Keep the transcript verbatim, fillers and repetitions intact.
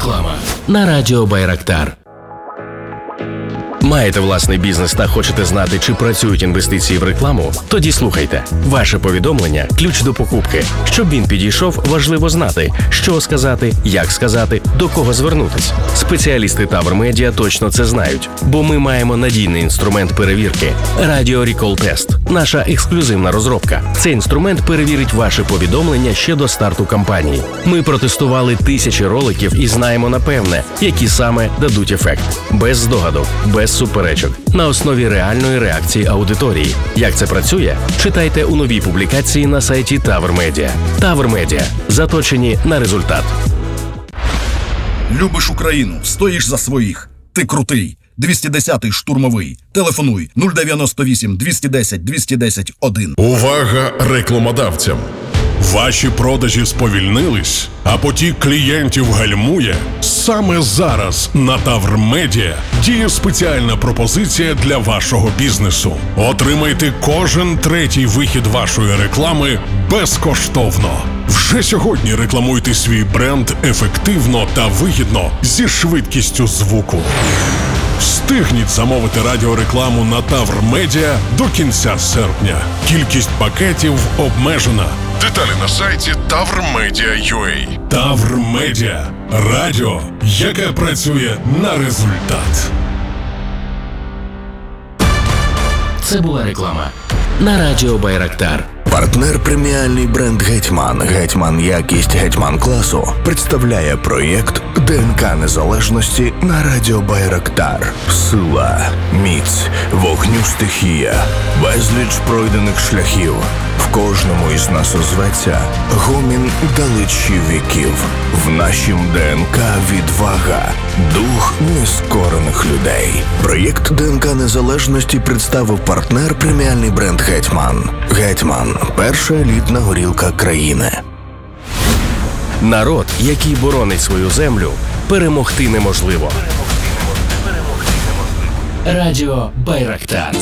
Реклама на радіо Байрактар. Маєте власний бізнес та хочете знати, чи працюють інвестиції в рекламу? Тоді слухайте. Ваше повідомлення – ключ до покупки. Щоб він підійшов, важливо знати, що сказати, як сказати, до кого звернутись. Спеціалісти Тавр Медіа точно це знають, бо ми маємо надійний інструмент перевірки – Радіо Рекол Тест. Наша ексклюзивна розробка. Цей інструмент перевірить ваше повідомлення ще до старту кампанії. Ми протестували тисячі роликів і знаємо напевне, які саме дадуть ефект. Без здогадок, без суперечок, на основі реальної реакції аудиторії. Як це працює? Читайте у новій публікації на сайті Тавр Медіа. Тавр Медіа. Заточені на результат. Любиш Україну, стоїш за своїх. Ти крутий. двісті десятий штурмовий. Телефонуй нуль дев'яносто вісім двісті десять двісті десять один. Увага рекламодавцям! Ваші продажі сповільнились, а потік клієнтів гальмує? Саме зараз на Тавр Медіа діє спеціальна пропозиція для вашого бізнесу. Отримайте кожен третій вихід вашої реклами безкоштовно. Вже сьогодні рекламуйте свій бренд ефективно та вигідно зі швидкістю звуку. Встигніть замовити радіорекламу на Тавр Медіа до кінця серпня. Кількість пакетів обмежена. Деталі на сайті тавр медіа крапка ю а. Тавр Медіа. Радіо, яке працює на результат. Це була реклама на радіо Байрактар. Партнер преміальний бренд «Гетьман», «Гетьман якість», «Гетьман класу» представляє проєкт ДНК незалежності на радіо Байрактар. Сила, міць, вогню стихія, безліч пройдених шляхів. В кожному із нас озветься гомін далечі віків. В нашім ДНК відвага, дух нескорених людей. Проєкт ДНК незалежності представив партнер преміальний бренд «Гетьман». «Гетьман» – перша елітна горілка країни. Народ, який боронить свою землю, перемогти неможливо. Радіо Байрактар.